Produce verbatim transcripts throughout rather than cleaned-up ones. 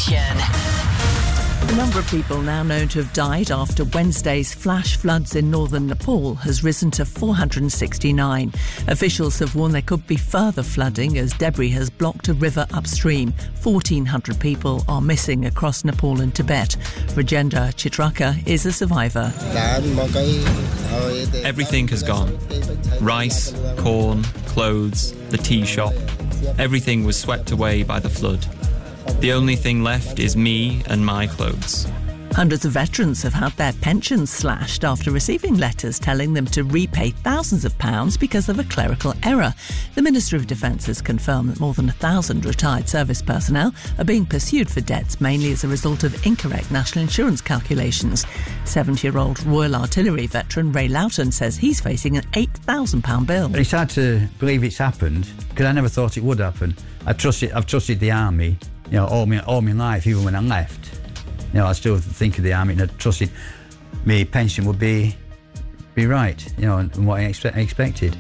Nation. The number of people now known to have died after Wednesday's flash floods in northern Nepal has risen to four hundred sixty-nine. Officials have warned there could be further flooding as debris has blocked a river upstream. fourteen hundred people are missing across Nepal and Tibet. Rajendra Chitraka is a survivor. Everything has gone. Rice, corn, clothes, the tea shop. Everything was swept away by the flood. The only thing left is me and my clothes. Hundreds of veterans have had their pensions slashed after receiving letters telling them to repay thousands of pounds because of a clerical error. The Ministry of Defence has confirmed that more than a thousand retired service personnel are being pursued for debts, mainly as a result of incorrect national insurance calculations. seventy-year-old Royal Artillery veteran Ray Loughton says he's facing an eight thousand pounds bill. It's hard to believe it's happened because I never thought it would happen. I trusted, I've trusted the army, you know, all my, all my life, even when I left. You know, I still think of the army and I trusted my pension would be be right, you know, and, and what I expect, expected.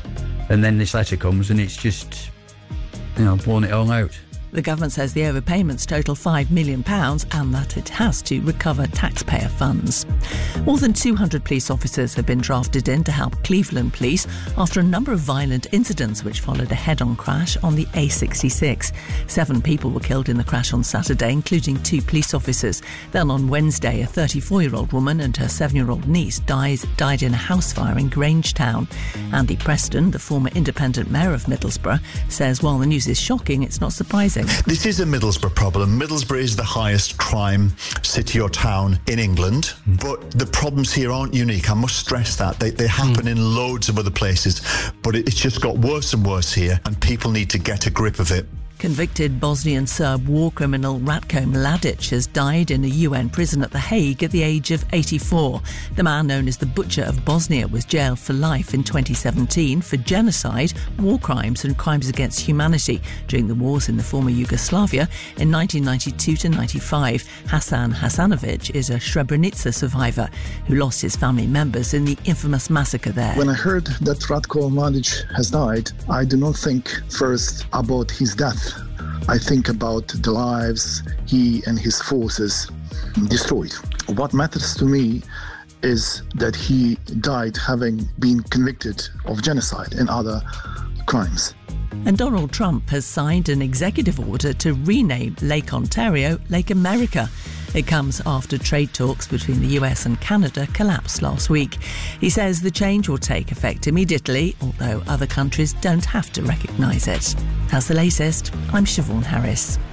And then this letter comes and it's just, you know, blown it all out. The government says the overpayments total five million pounds and that it has to recover taxpayer funds. More than two hundred police officers have been drafted in to help Cleveland police after a number of violent incidents which followed a head-on crash on the A sixty-six. Seven people were killed in the crash on Saturday, including two police officers. Then on Wednesday, a thirty-four-year-old woman and her seven-year-old niece dies, died in a house fire in Grangetown. Andy Preston, the former independent mayor of Middlesbrough, says while the news is shocking, it's not surprising. This is a Middlesbrough problem. Middlesbrough is the highest crime city or town in England, but the problems here aren't unique. I must stress that. They, they happen mm. in loads of other places, but it, it's just got worse and worse here, and people need to get a grip of it. Convicted Bosnian Serb war criminal Ratko Mladic has died in a U N prison at The Hague at the age of eighty-four. The man known as the Butcher of Bosnia was jailed for life in twenty seventeen for genocide, war crimes and crimes against humanity during the wars in the former Yugoslavia in nineteen ninety-two to ninety-five. Hasan Hasanovic is a Srebrenica survivor who lost his family members in the infamous massacre there. When I heard that Ratko Mladic has died, I do not think first about his death. I think about the lives he and his forces destroyed. What matters to me is that he died having been convicted of genocide and other crimes. And Donald Trump has signed an executive order to rename Lake Ontario Lake America. It comes after trade talks between the U S and Canada collapsed last week. He says the change will take effect immediately, although other countries don't have to recognise it. That's the latest. I'm Siobhan Harris.